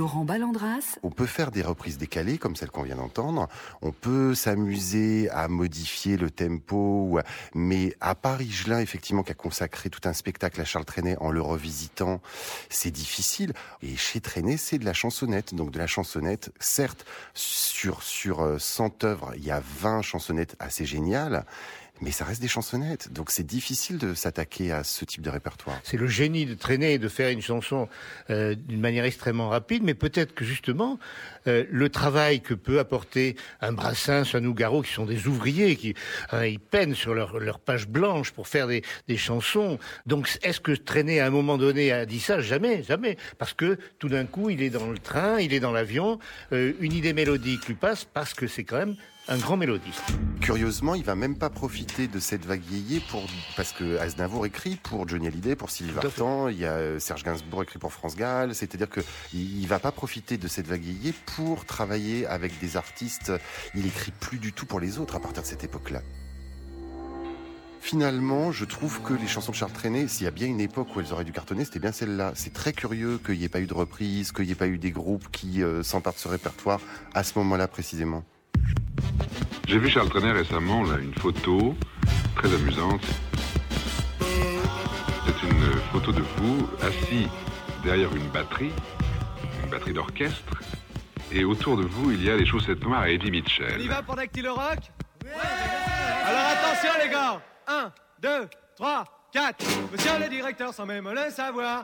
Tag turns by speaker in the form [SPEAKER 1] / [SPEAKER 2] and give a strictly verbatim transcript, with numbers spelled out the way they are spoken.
[SPEAKER 1] Laurent Ballandras.
[SPEAKER 2] On peut faire des reprises décalées, comme celle qu'on vient d'entendre. On peut s'amuser à modifier le tempo. Mais à part Higelin, effectivement, qui a consacré tout un spectacle à Charles Trenet en le revisitant, c'est difficile. Et chez Trenet, c'est de la chansonnette. Donc de la chansonnette, certes, sur, sur cent œuvres, il y a vingt chansonnettes assez géniales. Mais ça reste des chansonnettes, donc c'est difficile de s'attaquer à ce type de répertoire.
[SPEAKER 3] C'est le génie de Trenet de faire une chanson euh, d'une manière extrêmement rapide, mais peut-être que justement euh, le travail que peut apporter un Brassens, un Nougaro, qui sont des ouvriers, qui euh, ils peinent sur leur, leur page blanche pour faire des, des chansons. Donc est-ce que Trenet à un moment donné a dit ça? Jamais, jamais, parce que tout d'un coup il est dans le train, il est dans l'avion, euh, une idée mélodique lui passe parce que c'est quand même un grand mélodiste.
[SPEAKER 2] Curieusement, il va même pas profiter de cette vague yéyé pour, parce que Aznavour écrit pour Johnny Hallyday, pour Sylvie Vartan, il y a Serge Gainsbourg écrit pour France Gall, c'est-à-dire que il va pas profiter de cette vague yéyé pour travailler avec des artistes. Il écrit plus du tout pour les autres à partir de cette époque-là. Finalement, je trouve que les chansons de Charles Trenet, s'il y a bien une époque où elles auraient dû cartonner, c'était bien celle-là. C'est très curieux qu'il n'y ait pas eu de reprise, qu'il n'y ait pas eu des groupes qui euh, s'emparent de ce répertoire à ce moment-là précisément.
[SPEAKER 4] J'ai vu Charles Trenet récemment, là, une photo très amusante. C'est une photo de vous assis derrière une batterie, une batterie d'orchestre, et autour de vous, il y a les chaussettes noires et Eddie Mitchell.
[SPEAKER 5] On y va pour Dactylo Rock ? Ouais. Alors attention les gars, un, deux, trois, quatre. Monsieur le directeur, sans même le savoir,